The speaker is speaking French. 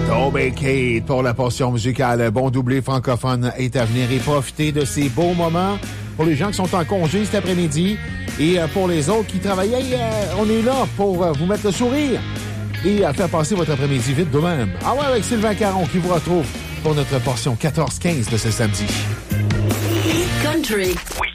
Toby Keith pour la portion musicale. Bon doublé francophone est à venir et profiter de ces beaux moments pour les gens qui sont en congé cet après-midi et pour les autres qui travaillaient. On est là pour vous mettre le sourire et faire passer votre après-midi vite de même. Ah ouais, avec Sylvain Caron qui vous retrouve pour notre portion 14-15 de ce samedi. Country. We